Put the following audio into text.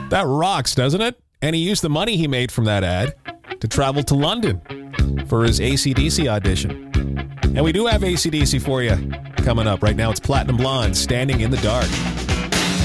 That rocks, doesn't it? And he used the money he made from that ad to travel to London for his AC/DC audition. And we do have AC/DC for you coming up. Right now, it's Platinum Blonde, Standing in the Dark.